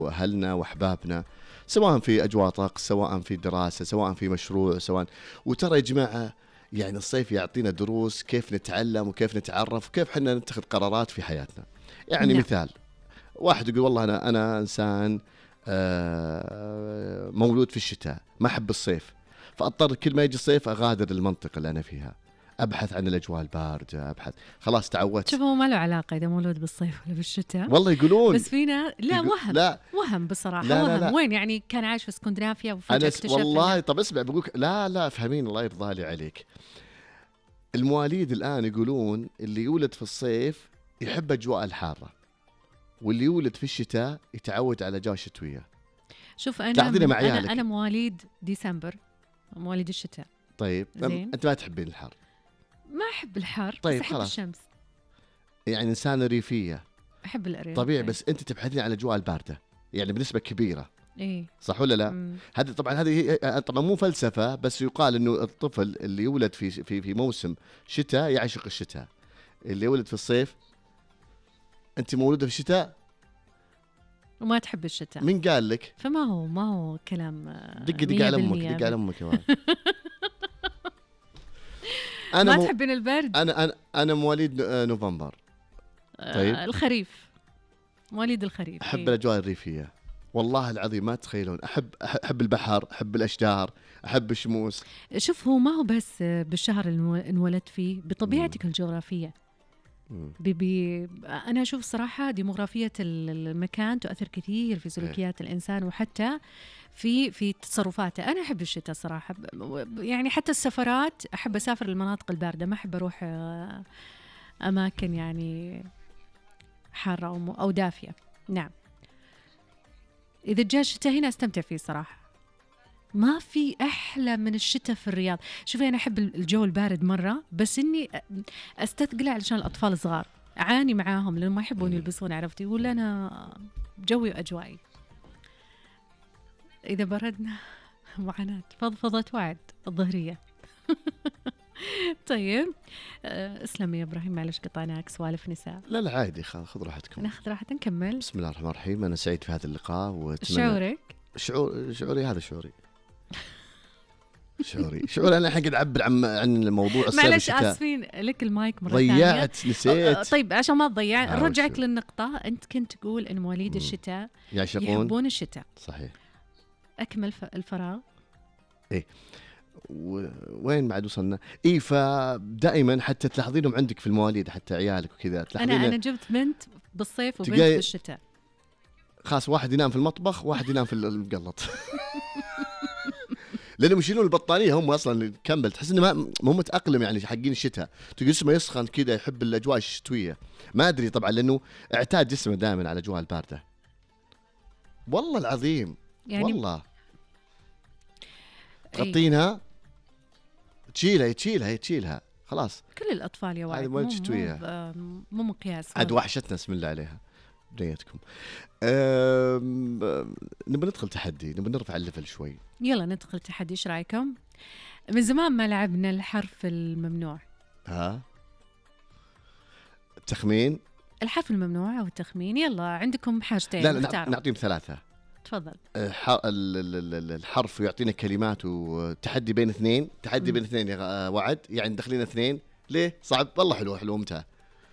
واهلنا واحبابنا، سواء في اجواء طقس، سواء في دراسه، سواء في مشروع، سواء. وترى يا جماعه يعني الصيف يعطينا دروس كيف نتعلم وكيف نتعرف وكيف حنا نتخذ قرارات في حياتنا. يعني نعم. مثال، واحد يقول والله أنا إنسان مولود في الشتاء، ما أحب الصيف، فأضطر كل ما يجي الصيف أغادر المنطقة اللي أنا فيها، أبحث عن الأجواء الباردة، أبحث، خلاص تعودت. شوف، هو ما له علاقة إذا مولود بالصيف ولا بالشتاء، والله يقولون، بس فينا لا وهم. لا وهم بصراحة، لا لا وهم. لا. وين يعني كان عايش في اسكندنافيا وفجأة اكتشف والله طب اسمع بقولك، لا فهمين، الله يرضى لي عليك. المواليد الآن يقولون اللي يولد في الصيف يحب أجواء الحارة، واللي يولد في الشتاء يتعود على أجواء شتوية. شوف لاحظينها مع عيالك. أنا مواليد ديسمبر، مواليد الشتاء. طيب زين. أنت ما تحبين الحر؟ ما أحب الحر، طيب بس أحب خلاص. الشمس. يعني إنسانة ريفية أحب الأرياف طبيعي، بس أنت تبحثين عن الأجواء الباردة يعني بنسبة كبيرة، إيه. صح ولا لا؟ هذه طبعا مو فلسفة، بس يقال إنه الطفل اللي يولد في موسم شتاء يعشق الشتاء، اللي يولد في الصيف. أنت مولودة في الشتاء وما تحب الشتاء. مين قال لك؟ فما هو كلام. دق على أمك، دق على أمك كمان. ما تحبين البرد؟ أنا مواليد نوفمبر. طيب. الخريف، مواليد الخريف. أحب الأجواء الريفية، والله العظيم ما تخيلون. أحب البحر، أحب الأشجار، أحب الشموس. شوف، هو ما هو بس بالشهر اللي انولدت فيه، بطبيعتك الجغرافية. أنا أشوف صراحة ديموغرافية المكان تؤثر كثير في سلوكيات الإنسان، وحتى في تصرفاته. أنا أحب الشتاء صراحة، يعني حتى السفرات أحب أسافر للمناطق الباردة، ما أحب أروح أماكن يعني حارة أو دافية. نعم. إذا جاء الشتاء هنا أستمتع فيه صراحة، ما في أحلى من الشتاء في الرياض. شوفي، أنا أحب الجو البارد مرة، بس إني أستثقل علشان الأطفال الصغار، أعاني معاهم لأنهم ما يحبون يلبسون، عرفتي؟ يقول أنا جوي وأجوائي. إذا بردنا معاناة، فضفضت وعد الظهرية. طيب، اسلم يا إبراهيم، معلش قطعناك، سوالف نساء. لا عادي، خذ راحتكم. ناخذ راحتنا، نكمل. بسم الله الرحمن الرحيم. أنا سعيد في هذا اللقاء شعورك؟ شعوري هذا شعوري. شعوري أنا حقد أعبر عن الموضوع الصيف. معلش آسفين، لك المايك مرة ثانية. ضيعت، نسيت. طيب عشان ما تضيع، نرجعك للنقطة. أنت كنت تقول إن مواليد الشتاء يحبون الشتاء. صحيح. أكمل الفراغ. إيه، وين بعد وصلنا؟ إيه، فدائما حتى تلاحظينهم عندك في المواليد، حتى عيالك وكذا تلاحظين. أنا جبت بنت بالصيف وبنت بالشتاء. خاص واحد ينام في المطبخ، واحد ينام في المقلط. لأنهم يشيلون البطانية هم أصلا كمبل، تحس إنه مو متأقلم يعني حقين الشتاء. تقول جسمه يسخن كذا، يحب الأجواء الشتوية، ما أدري طبعا لأنه اعتاد جسمه دائما على الأجواء الباردة. والله العظيم يعني والله. تغطينها، تشيلها خلاص. كل الأطفال يا وعد، مو مقياس. عاد وحشتنا اسم الله عليها بنيتكم. نبي ندخل تحدي، نبي نرفع الليفل شوي. يلا ندخل تحدي، ايش رايكم؟ من زمان ما لعبنا الحرف الممنوع. التخمين، الحرف الممنوع او التخمين. يلا عندكم حاجتين. لا نعطيهم ثلاثة. تفضل. الحرف يعطينا كلمات، وتحدي بين اثنين. تحدي بين اثنين يا وعد، يعني دخلين اثنين. ليه صعب؟ والله حلو ممتع.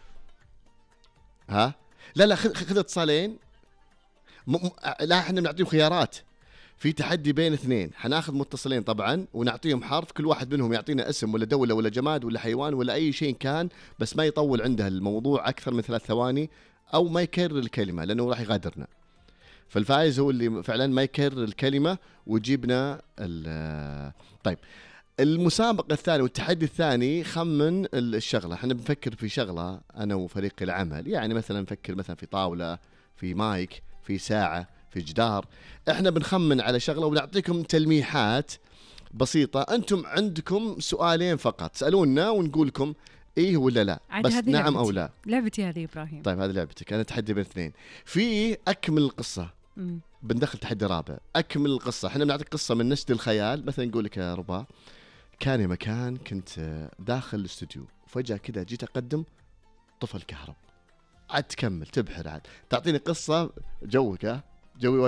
لا خذ اتصالين. لا احنا بنعطيهم خيارات في تحدي بين اثنين. حناخذ متصلين طبعا ونعطيهم حرف، كل واحد منهم يعطينا اسم ولا دولة ولا جماد ولا حيوان ولا اي شيء كان، بس ما يطول عنده الموضوع اكثر من 3 ثواني، او ما يكرر الكلمة لانه راح يغادرنا. فالفائز هو اللي فعلا ما يكرر الكلمة ويجيبنا. طيب، المسابقة الثانية والتحدي الثاني، خمن الشغلة. احنا بنفكر في شغلة انا وفريق العمل، يعني مثلا نفكر مثلا في طاولة، في مايك، في ساعة، في جدار. احنا بنخمن على شغلة ونعطيكم تلميحات بسيطة. انتم عندكم سؤالين فقط، سألونا ونقول لكم ايه ولا لا، بس نعم او لا. لعبتي هذه ابراهيم. طيب هذه لعبتك، انا تحدي بين اثنين. في اكمل القصة. بندخل تحدي رابع، اكمل القصة. احنا بنعطيك قصة من نسج الخيال. مثلا نقول لك يا ربا، كان يا مكان كنت داخل الاستوديو، وفجأة كده جيت اقدم طفل كهرب. عاد تكمل تبحر، عاد تعطيني قصة جوك جوي